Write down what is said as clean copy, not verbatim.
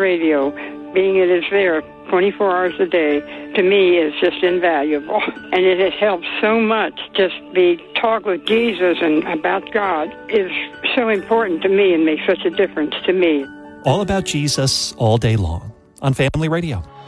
radio, being it is there 24 hours a day, to me is just invaluable. And it has helped so much. Just the talk with Jesus and about God is so important to me and makes such a difference to me. All about Jesus all day long on Family Radio.